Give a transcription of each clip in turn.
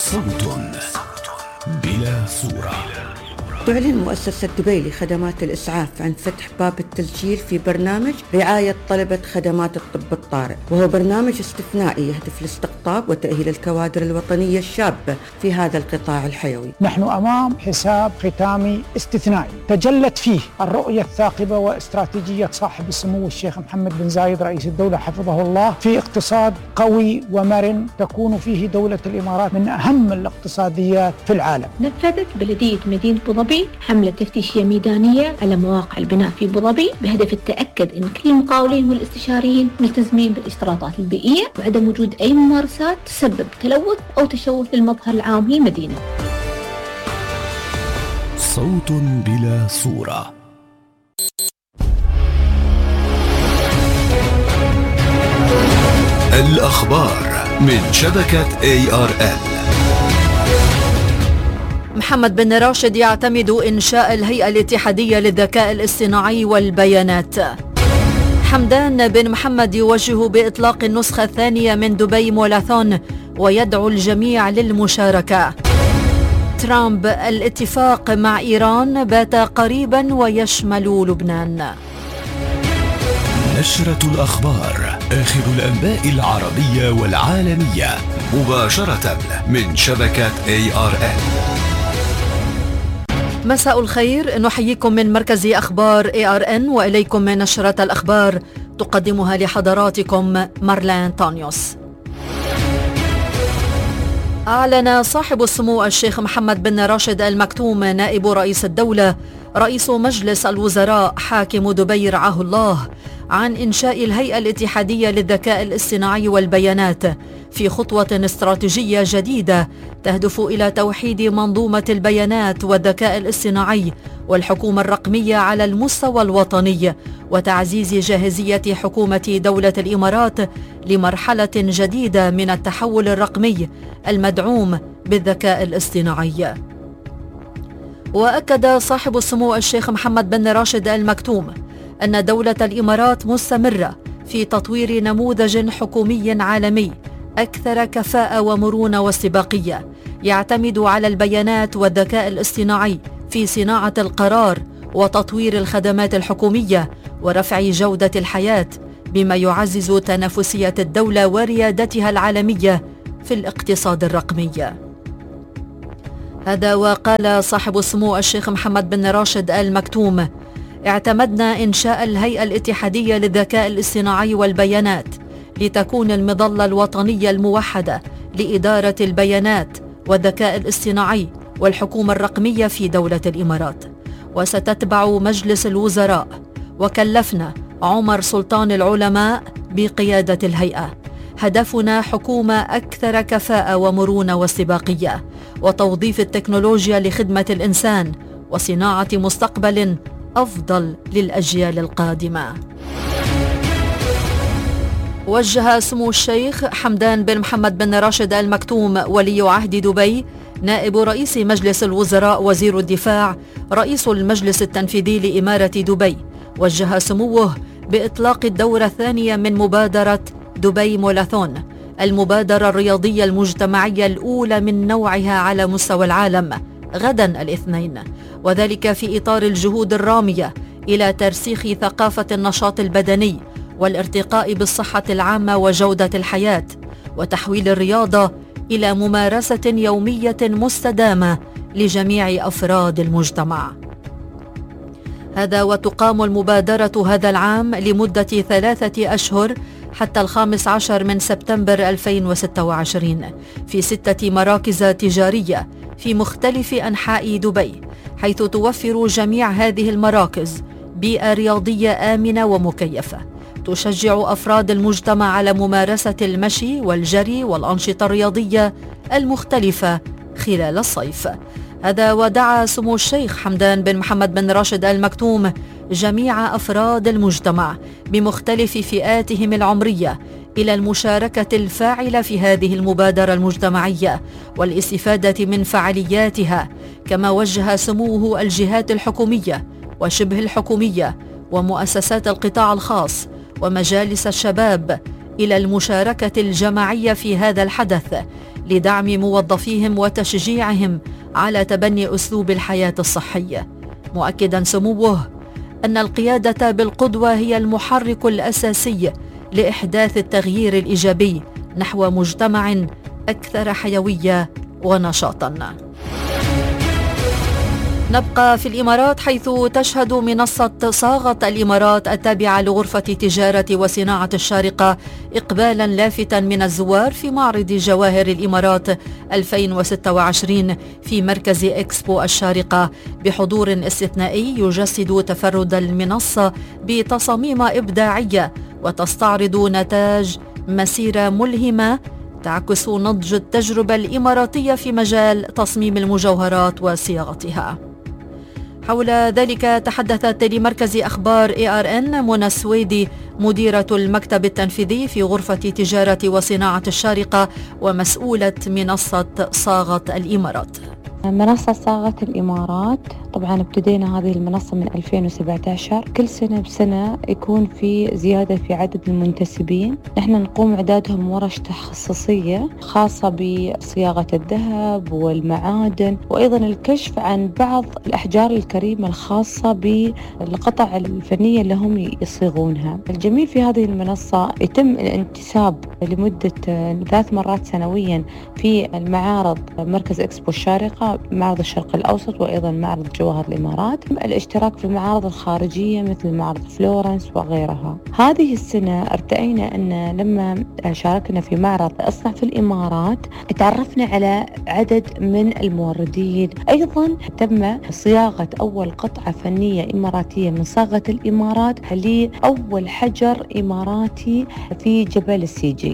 صوت بلا صورة. تعلن مؤسسة دبي لخدمات الإسعاف عن فتح باب التسجيل في برنامج رعاية طلبة خدمات الطب الطارئ، وهو برنامج استثنائي يهدف لاستقطاب وتأهيل الكوادر الوطنية الشابة في هذا القطاع الحيوي. نحن أمام حساب ختامي استثنائي تجلت فيه الرؤية الثاقبة واستراتيجية صاحب السمو الشيخ محمد بن زايد رئيس الدولة حفظه الله في اقتصاد قوي ومرن تكون فيه دولة الإمارات من أهم الاقتصاديات في العالم. نفذت بلدية مدينة أبو ظبي حملة تفتيشية ميدانية على مواقع البناء في أبو ظبي بهدف التأكد أن كل المقاولين والاستشاريين ملتزمين بالاشتراطات البيئية وعدم وجود أي ممارسات تسبب تلوث أو تشوه للمظهر العام للمدينة. صوت بلا صورة. الأخبار من شبكة ARN. محمد بن راشد يعتمد إنشاء الهيئة الاتحادية للذكاء الاصطناعي والبيانات. حمدان بن محمد يوجه بإطلاق النسخة الثانية من دبي ماراثون ويدعو الجميع للمشاركة. ترامب: الاتفاق مع إيران بات قريبا ويشمل لبنان. نشرة الأخبار، آخر الأنباء العربية والعالمية مباشرة من شبكة ARN. مساء الخير، نحييكم من مركز أخبار ARN وإليكم من نشرة الأخبار تقدمها لحضراتكم مارلين تانيوس. أعلن صاحب السمو الشيخ محمد بن راشد المكتوم نائب رئيس الدولة رئيس مجلس الوزراء حاكم دبي رعاه الله عن إنشاء الهيئة الاتحادية للذكاء الاصطناعي والبيانات في خطوة استراتيجية جديدة تهدف إلى توحيد منظومة البيانات والذكاء الاصطناعي والحكومة الرقمية على المستوى الوطني وتعزيز جاهزية حكومة دولة الإمارات لمرحلة جديدة من التحول الرقمي المدعوم بالذكاء الاصطناعي. وأكد صاحب السمو الشيخ محمد بن راشد المكتوم أن دولة الإمارات مستمرة في تطوير نموذج حكومي عالمي أكثر كفاءة ومرونة واستباقية يعتمد على البيانات والذكاء الاصطناعي في صناعة القرار وتطوير الخدمات الحكومية ورفع جودة الحياة، بما يعزز تنافسية الدولة وريادتها العالمية في الاقتصاد الرقمي. هذا وقال صاحب السمو الشيخ محمد بن راشد المكتوم: اعتمدنا إنشاء الهيئة الاتحادية للذكاء الاصطناعي والبيانات لتكون المظلة الوطنية الموحدة لإدارة البيانات والذكاء الاصطناعي والحكومة الرقمية في دولة الإمارات، وستتبع مجلس الوزراء، وكلفنا عمر سلطان العلماء بقيادة الهيئة. هدفنا حكومة أكثر كفاءة ومرونة واستباقية وتوظيف التكنولوجيا لخدمة الإنسان وصناعة مستقبل أفضل للأجيال القادمة. وجه سمو الشيخ حمدان بن محمد بن راشد المكتوم ولي عهد دبي نائب رئيس مجلس الوزراء وزير الدفاع رئيس المجلس التنفيذي لإمارة دبي، وجه سموه بإطلاق الدورة الثانية من مبادرة دبي ماراثون، المبادرة الرياضية المجتمعية الأولى من نوعها على مستوى العالم، غدا الاثنين، وذلك في إطار الجهود الرامية إلى ترسيخ ثقافة النشاط البدني والارتقاء بالصحة العامة وجودة الحياة، وتحويل الرياضة إلى ممارسة يومية مستدامة لجميع أفراد المجتمع. هذا وتقام المبادرة هذا العام لمدة 3 أشهر حتى 15 من سبتمبر 2026 في 6 مراكز تجارية في مختلف أنحاء دبي، حيث توفر جميع هذه المراكز بيئة رياضية آمنة ومكيفة تشجع أفراد المجتمع على ممارسة المشي والجري والأنشطة الرياضية المختلفة خلال الصيف. هذا ودعا سمو الشيخ حمدان بن محمد بن راشد المكتوم جميع أفراد المجتمع بمختلف فئاتهم العمرية إلى المشاركة الفاعلة في هذه المبادرة المجتمعية والاستفادة من فعالياتها، كما وجه سموه الجهات الحكومية وشبه الحكومية ومؤسسات القطاع الخاص ومجالس الشباب إلى المشاركة الجماعية في هذا الحدث لدعم موظفيهم وتشجيعهم على تبني أسلوب الحياة الصحي، مؤكدا سموه أن القيادة بالقدوة هي المحرك الأساسي لإحداث التغيير الإيجابي نحو مجتمع أكثر حيوية ونشاطا. نبقى في الإمارات، حيث تشهد منصة صاغة الإمارات التابعة لغرفة تجارة وصناعة الشارقة إقبالا لافتا من الزوار في معرض جواهر الإمارات 2026 في مركز إكسبو الشارقة، بحضور استثنائي يجسد تفرد المنصة بتصاميم إبداعية وتستعرض نتاج مسيرة ملهمة تعكس نضج التجربة الإماراتية في مجال تصميم المجوهرات وصياغتها. حول ذلك تحدثت لمركز أخبار ARN منى السويدي مديرة المكتب التنفيذي في غرفة تجارة وصناعة الشارقة ومسؤولة منصة صاغة الإمارات. منصة صاغة الإمارات طبعا ابتدينا هذه المنصة من 2017. كل سنة بسنة يكون في زيادة في عدد المنتسبين. نحن نقوم إعدادهم ورش تخصصية خاصة بصياغة الذهب والمعادن، وأيضا الكشف عن بعض الأحجار الكريمة الخاصة بالقطع الفنية اللي هم يصيغونها. الجميل في هذه المنصة يتم الانتساب لمدة 3 مرات سنويا في المعارض مركز إكسبو الشارقة، معرض الشرق الأوسط، وأيضا معرض جواهر الإمارات. الاشتراك في المعارض الخارجية مثل معرض فلورنس وغيرها. هذه السنة ارتأينا أن لما شاركنا في معرض اصنع في الإمارات تعرفنا على عدد من الموردين. أيضا تم صياغة أول قطعة فنية إماراتية من صاغة الإمارات لأول حجر إماراتي في جبل السيجي.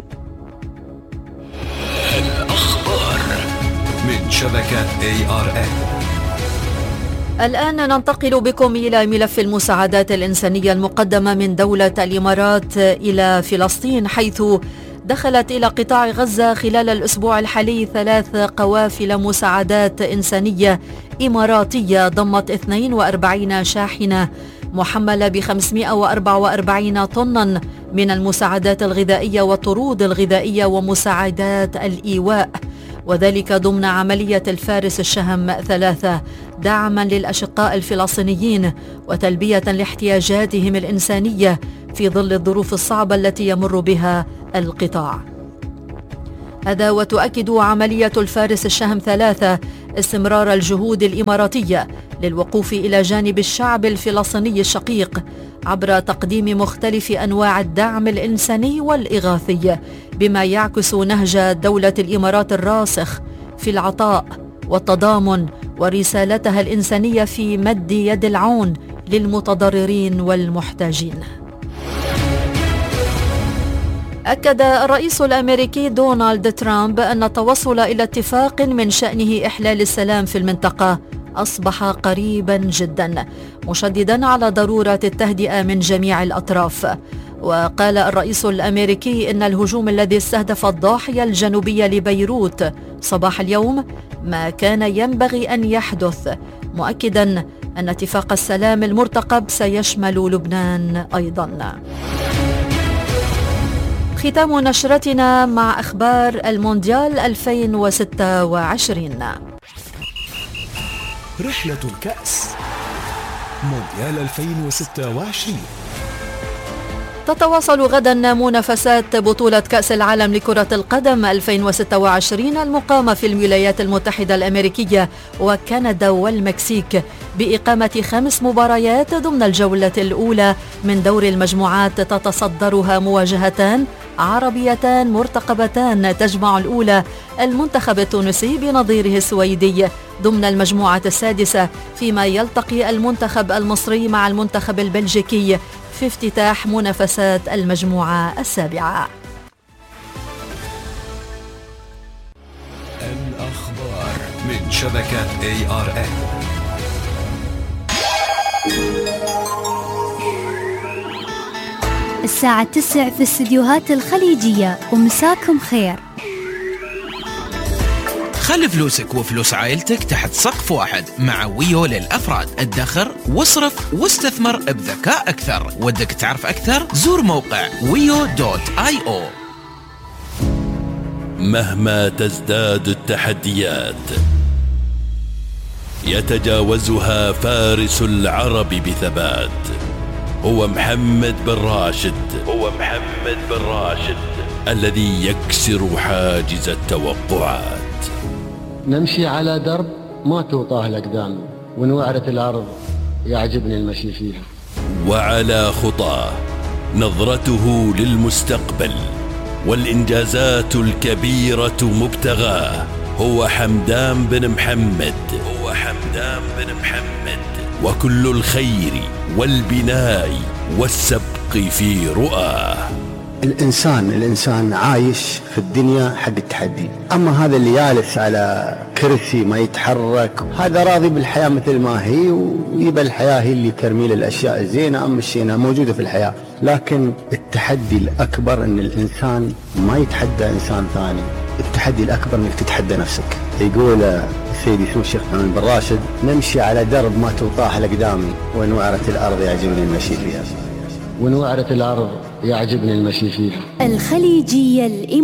الأخبار من شبكة ARN. الآن ننتقل بكم إلى ملف المساعدات الإنسانية المقدمة من دولة الإمارات إلى فلسطين، حيث دخلت إلى قطاع غزة خلال الأسبوع الحالي 3 قوافل مساعدات إنسانية إماراتية ضمت 42 شاحنة محملة ب 544 طنا من المساعدات الغذائية والطرود الغذائية ومساعدات الإيواء، وذلك ضمن عملية الفارس الشهم 3 دعما للأشقاء الفلسطينيين وتلبية لاحتياجاتهم الإنسانية في ظل الظروف الصعبة التي يمر بها القطاع. هذا وتؤكد عملية الفارس الشهم 3 استمرار الجهود الإماراتية للوقوف إلى جانب الشعب الفلسطيني الشقيق عبر تقديم مختلف أنواع الدعم الإنساني والإغاثي، بما يعكس نهج دولة الإمارات الراسخ في العطاء والتضامن ورسالتها الإنسانية في مد يد العون للمتضررين والمحتاجين. أكد الرئيس الأمريكي دونالد ترامب أن التوصل إلى اتفاق من شأنه إحلال السلام في المنطقة أصبح قريبا جدا، مشددا على ضرورة التهدئة من جميع الأطراف. وقال الرئيس الأمريكي إن الهجوم الذي استهدف الضاحية الجنوبية لبيروت صباح اليوم ما كان ينبغي أن يحدث، مؤكدا أن اتفاق السلام المرتقب سيشمل لبنان أيضا. ختام نشرتنا مع أخبار المونديال 2026. رحلة الكأس مونديال 2026. تتواصل غدا منافسات بطولة كأس العالم لكرة القدم 2026 المقامة في الولايات المتحدة الأمريكية وكندا والمكسيك، بإقامة 5 مباريات ضمن الجولة الأولى من دور المجموعات تتصدرها مواجهتان عربيتان مرتقبتان تجمع الأولى المنتخب التونسي بنظيره السويدي ضمن المجموعة السادسة، فيما يلتقي المنتخب المصري مع المنتخب البلجيكي في افتتاح منافسات المجموعة السابعة. الأخبار من شبكة ARN. الساعة 9 في الاستديوهات الخليجية، ومساكم خير. خلي فلوسك وفلوس عائلتك تحت سقف واحد مع ويو للأفراد. ادخر واصرف واستثمر بذكاء أكثر. ودك تعرف أكثر؟ زور موقع wio.io. مهما تزداد التحديات يتجاوزها فارس العرب بثبات. هو محمد بن راشد الذي يكسر حاجز التوقعات. نمشي على درب ما توطاه الأقدام، ونوعرة الأرض يعجبني المشي فيها. وعلى خطاه نظرته للمستقبل والإنجازات الكبيرة مبتغاه. هو حمدان بن محمد وكل الخير والبناء والسبق في رؤاه. الإنسان عايش في الدنيا حق التحدي. أما هذا اللي جالس على كرسي ما يتحرك هذا راضي بالحياة مثل ما هي، ويبقى الحياة هي اللي ترمي له الأشياء الزينة أما الشينة موجودة في الحياة. لكن التحدي الأكبر أن الإنسان ما يتحدى إنسان ثاني، التحدي الأكبر أنك تتحدى نفسك. يقول سيدي سمو الشيخ محمد بن راشد: نمشي على درب ما توطاه الأقدام، ونوعرة الأرض يعجبني المشي فيها. ونوعرة الأرض يعجبني المشي فيها. الخليجية